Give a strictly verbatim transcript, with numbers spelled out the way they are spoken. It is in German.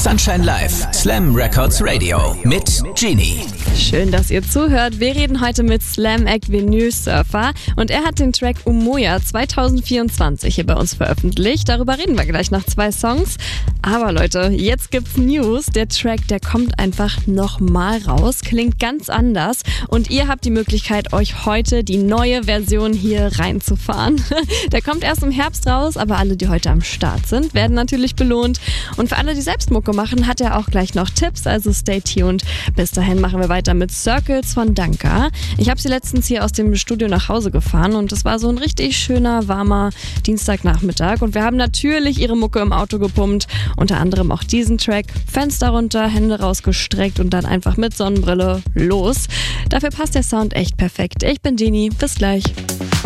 Sunshine Live, Slam Records Radio mit Genie. Schön, dass ihr zuhört. Wir reden heute mit Slam Act Vinyl Surfer und er hat den Track Umoja zwanzig vierundzwanzig hier bei uns veröffentlicht. Darüber reden wir gleich nach zwei Songs. Aber Leute, jetzt gibt's News. Der Track, der kommt einfach nochmal raus, klingt ganz anders und ihr habt die Möglichkeit, euch heute die neue Version hier reinzufahren. Der kommt erst im Herbst raus, aber alle, die heute am Start sind, werden natürlich belohnt. Und für alle, die selbst Mucke machen, hat er auch gleich noch Tipps, also stay tuned. Bis dahin machen wir weiter mit Circles von Danka. Ich habe sie letztens hier aus dem Studio nach Hause gefahren und es war so ein richtig schöner, warmer Dienstagnachmittag und wir haben natürlich ihre Mucke im Auto gepumpt, unter anderem auch diesen Track. Fenster runter, Hände rausgestreckt und dann einfach mit Sonnenbrille los. Dafür passt der Sound echt perfekt. Ich bin Genie, bis gleich.